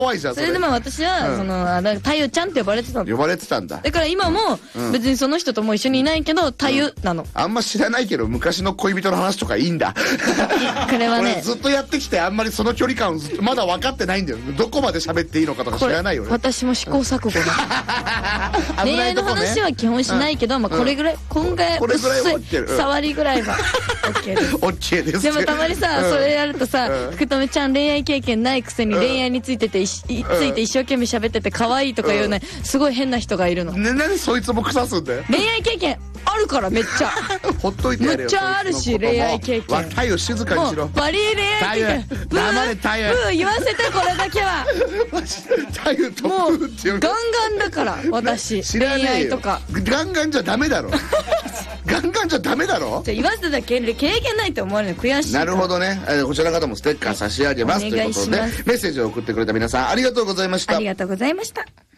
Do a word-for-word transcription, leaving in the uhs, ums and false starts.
怖いじゃん。 それでも私は、その、太陽ちゃんって呼ばれてたの。 呼ばれてたんだ。 だから今も、別にその人とも一緒にいないけど、太陽なの。 あんま知らないけど、昔の恋人の話とかいいんだ。 これはね。 ずっとやってきて、あんまりその距離感をまだ分かってないんだよ。どこまで喋っていいのかとか知らないよね。 私も試行錯誤だ。恋愛の話は基本しないけど、まあこれぐらい、こんぐらい、触りぐらいは OK です。 OK です。 でもたまにさ、それやるとさ、福留ちゃん恋愛経験ないくせに恋愛についてて、ついて一生懸命喋ってて可愛いとか言うね、すごい変な人がいるの。 ね、なんでそいつも腐すんだよ。 恋愛経験あるからめっちゃ。 ほっといてやれよ。 めっちゃあるし、恋愛経験。 太陽静かにしろ。 バリー恋愛経験。 黙れ太陽。 ブー言わせてこれだけは。 太陽とブーって言う。 ガンガンだから私。恋愛とか。 ガンガンじゃダメだろ。ガンガンじゃダメだろ。 じゃ言わせただけ経験ないって思われるの悔しい。 なるほどね。こちらの方もステッカー差し上げますということで、メッセージを送ってくれた皆さんありがとうございました。 ありがとうございました。